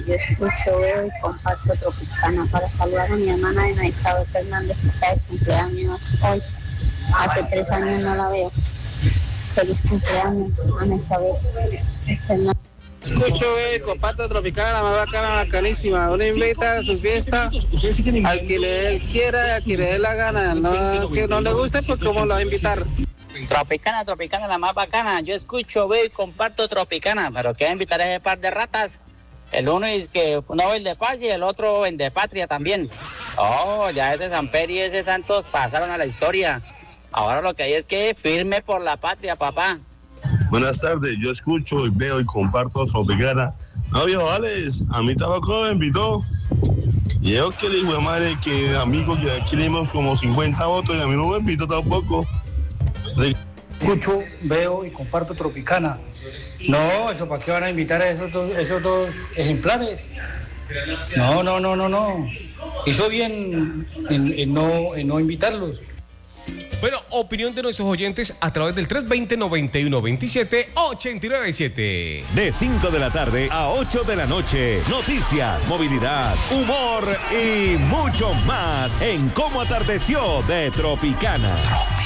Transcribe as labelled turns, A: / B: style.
A: yo escucho, veo y comparto Tropicana para saludar a mi hermana Ana Isabel Fernández, que está de cumpleaños hoy. Hace 3 años no la veo. Feliz cumpleaños, Ana Isabel Fernández.
B: Escucho, comparto Tropicana, la más bacana, bacanísima. Uno invita a su fiesta al que le quiera, al que le dé la gana. No, que no le guste, pues cómo lo va a invitar.
C: Tropicana, la más bacana. Yo escucho, veo y comparto Tropicana, pero quiero invitar a ese par de ratas. El uno es que no vende paz y el otro vende patria también. Oh, ya ese Samper y ese Santos pasaron a la historia. Ahora lo que hay es que firme por la patria, papá.
D: Buenas tardes, yo escucho y veo y comparto Tropicana. No, viejo Alex, a mí tampoco me invitó. Y yo que le digo de madre que amigos que aquí le dimos como 50 votos y a mí no me invitó tampoco.
E: Escucho, veo y comparto Tropicana. No, eso para qué van a invitar a esos dos ejemplares. No. Hizo bien en no invitarlos.
F: Bueno, opinión de nuestros oyentes a través del 320-9127-897.
G: De 5 de la tarde a 8 de la noche. Noticias, movilidad, humor y mucho más en Cómo Atardeció de Tropicana.